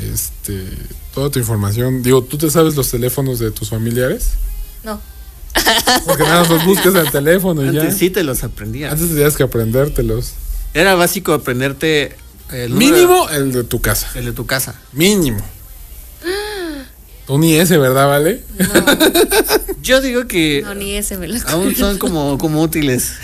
toda tu información. Digo, ¿tú te sabes los teléfonos de tus familiares? No. Porque nada más los buscas al teléfono y Antes ya. sí te los aprendías. Antes tenías que aprendértelos. Era básico aprenderte el Mínimo el de tu casa. el de tu casa. Mínimo. Tú ni ese, ¿verdad, Vale? Yo digo que No, ni ese me lo aún son como útiles.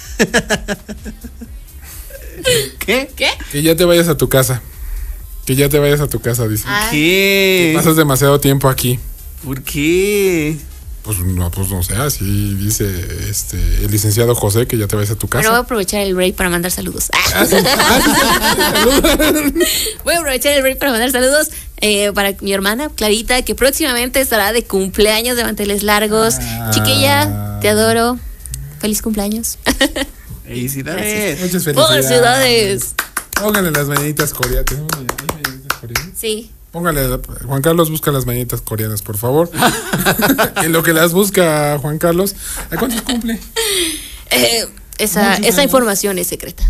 ¿Qué? ¿Qué? Que ya te vayas a tu casa. Que ya te vayas a tu casa, dice. Ah. ¿Qué? Pasas demasiado tiempo aquí. ¿Por qué? Pues no sé, así dice el licenciado José, que ya te vayas a tu casa. Bueno, voy a aprovechar el break para mandar saludos. Voy a aprovechar el break para mandar saludos para mi hermana Clarita, que próximamente estará de cumpleaños de manteles largos. Chiquilla, te adoro. Feliz cumpleaños. Felicidades. Muchas felicidades. ¡Felicidades! Póngale las mañanitas coreanas. ¿Tenemos mañanitas coreanas? Sí. Póngale, Juan Carlos, busca las mañanitas coreanas, por favor. En lo que las busca Juan Carlos. ¿A cuántos cumple? Esa información es secreta.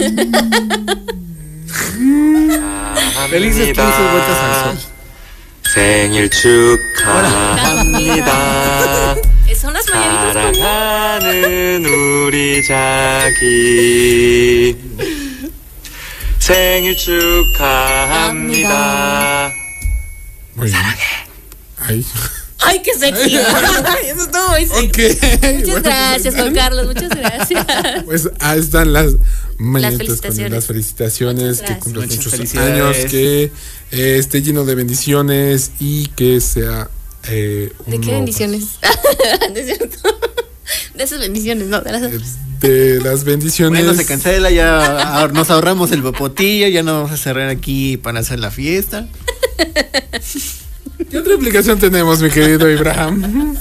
Felices 15 vueltas al sol. 생일 축하합니다. Son las mañanitas. 사랑하는 우리 자기 생일 축하합니다. Muy bien. Ay. ¡Ay, qué sexy! Eso estuvo muy sexy. Ok. Muchas gracias, Juan Carlos. Muchas gracias. Pues ahí están las mañanitas felicitaciones. las felicitaciones, Muchas que cumplas gracias. muchos Muchas años, felicidades. que esté lleno de bendiciones y que sea ¿De qué bendiciones? ¿No es cierto? De esas bendiciones, no, de las de las bendiciones. Bueno, se cancela, ya nos ahorramos el popotillo, ya no vamos a cerrar aquí para hacer la fiesta. ¿Qué otra aplicación tenemos, mi querido Abraham?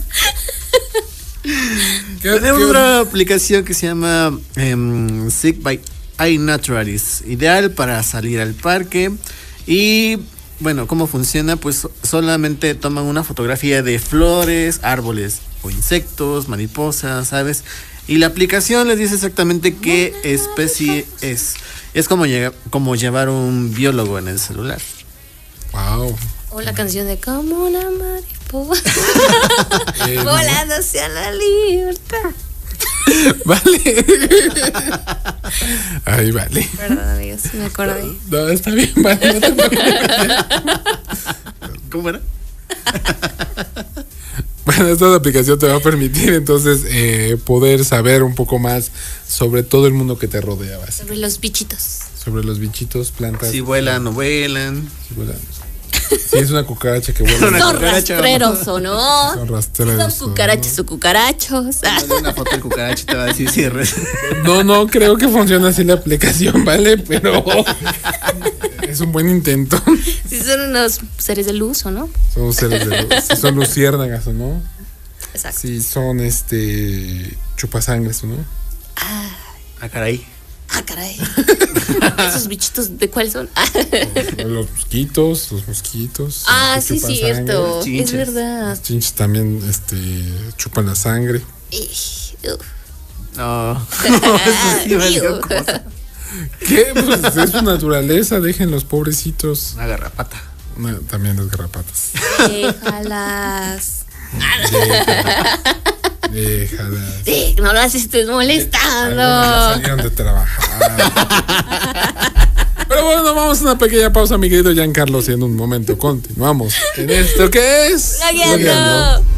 Tenemos otra aplicación que se llama Sick by iNaturalist, ideal para salir al parque. Y bueno, ¿cómo funciona? Pues solamente toman una fotografía de flores, árboles o insectos, mariposas, aves, y la aplicación les dice exactamente qué especie es. Es como llevar un biólogo en el celular. Wow. O la canción de Como una mariposa volando hacia la libertad. Vale. Ay, vale. Perdón, amigos, me acordé. No, está bien, vale. No te preocupes. ¿Cómo era? Bueno, esta aplicación te va a permitir entonces poder saber un poco más sobre todo el mundo que te rodea, Sobre los bichitos. sobre los bichitos, plantas. Si vuelan o vuelan. Si vuelan. Si es una cucaracha que vuela. Una ¿Son cucaracha, rastreros o no? Son rastreros. ¿Son cucarachas o cucarachos? Dale una foto del cucaracho y te va a decir si No creo que funcione así la aplicación, ¿vale? Pero es un buen intento. Si son unos seres de luz o no. Son seres de luz. Si son luciérnagas o no. Exacto. Si son chupasangres o no. Ah, caray. Ah, caray. ¿Esos bichitos de cuáles son? Los mosquitos. Ah, los sí, chupan cierto. sangre. Es Chinches. verdad. Los chinches también chupan la sangre. Ugh. No. Eso sí valió cosa. ¿Qué? Pues es su naturaleza, dejen los pobrecitos. Una garrapata. También las garrapatas. Déjalas. Déjalas. Sí, no las estés molestando. Algunas salieron de trabajar. Pero bueno, vamos a una pequeña pausa, mi querido Giancarlo, y en un momento continuamos en esto que es Blogueando.